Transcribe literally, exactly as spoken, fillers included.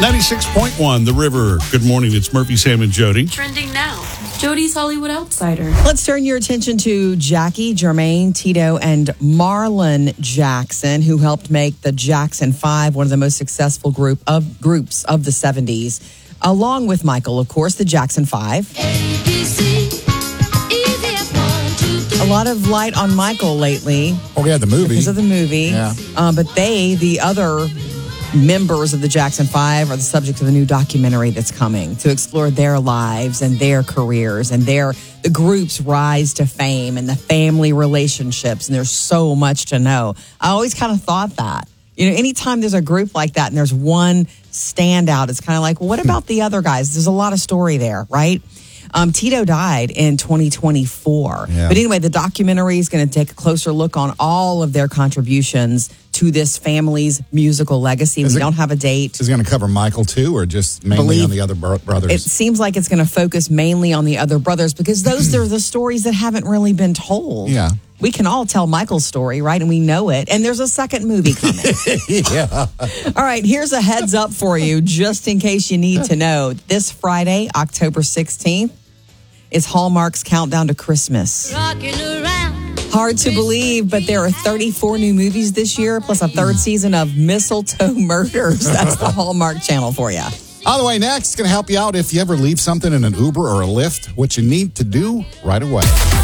ninety-six point one, The River. Good morning. It's Murphy, Sam, and Jody. Trending now. Jody's Hollywood Outsider. Let's turn your attention to Jackie, Jermaine, Tito, and Marlon Jackson, who helped make the Jackson Five one of the most successful group of groups of the seventies, along with Michael, of course, the Jackson Five. A lot of light on Michael lately. Oh, yeah, the movie. Because of the movie. Yeah. Um, but they, the other members of the Jackson Five, are the subject of a new documentary that's coming to explore their lives and their careers and their the group's rise to fame and the family relationships. And there's so much to know. I always kind of thought that. You know, anytime there's a group like that and there's one standout, it's kind of like, well, what about the other guys? There's a lot of story there, right? Um, Tito died in twenty twenty-four. Yeah. But anyway, the documentary is going to take a closer look on all of their contributions to this family's musical legacy. Is we it, don't have a date. Is it going to cover Michael, too, or just mainly Believe, on the other bro- brothers? It seems like it's going to focus mainly on the other brothers because those are the stories that haven't really been told. Yeah. We can all tell Michael's story, right? And we know it. And there's a second movie coming. Yeah. All right, here's a heads up for you, just in case you need to know. This Friday, October sixteenth, is Hallmark's Countdown to Christmas. Hard to believe, but there are thirty-four new movies this year, plus a third season of Mistletoe Murders. That's the Hallmark channel for you. On the way next, going to help you out if you ever leave something in an Uber or a Lyft, what you need to do right away.